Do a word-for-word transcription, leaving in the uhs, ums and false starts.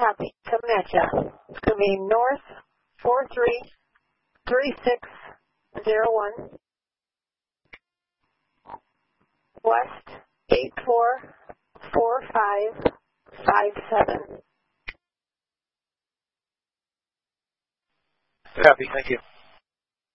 Copy. Coming at you. It's going to be north four three three six zero one. West eight four four five five seven. Copy. Thank you.